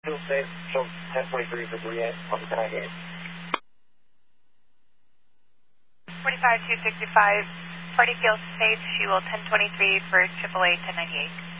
Fuel safe, shows 1023 for Brienne, welcome to 98. 45265, party feels safe, fuel 1023 for AAA 1098.